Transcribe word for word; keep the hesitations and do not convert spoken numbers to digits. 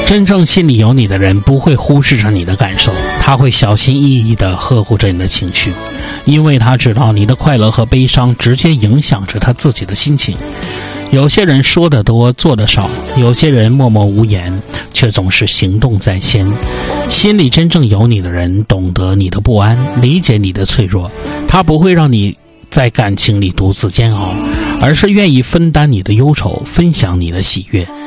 真正心里有你的人不会忽视着你的感受，他会小心翼翼地呵护着你的情绪，因为他知道你的快乐和悲伤直接影响着他自己的心情。有些人说得多做得少，有些人默默无言却总是行动在先。心里真正有你的人懂得你的不安，理解你的脆弱，他不会让你在感情里独自煎熬，而是愿意分担你的忧愁，分享你的喜悦。